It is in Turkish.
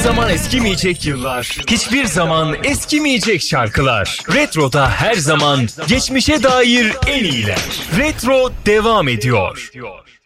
zaman eskimeyecek yıllar, hiçbir zaman eskimeyecek şarkılar. Retro'da her zaman geçmişe dair en iyiler. Retro devam ediyor.